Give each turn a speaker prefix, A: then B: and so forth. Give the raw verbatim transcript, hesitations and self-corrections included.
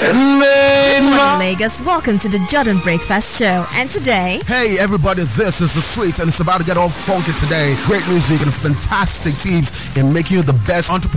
A: Good morning, Lagos. Welcome to the Jordan Breakfast Show. And today...
B: Hey, everybody, this is The Sweets, and it's about to get all funky today. Great music and fantastic teams in making you the best entrepreneur